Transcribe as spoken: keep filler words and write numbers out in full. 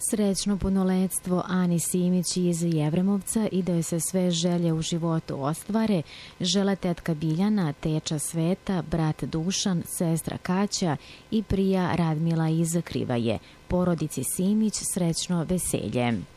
Srećno punoletstvo Ani Simić iz Jevremovca i da joj se sve želje u životu ostvare, žele tetka Biljana, teča Sveta, brat Dušan, sestra Kaća i prija Radmila iz Krivaje. Porodici Simić srećno veselje.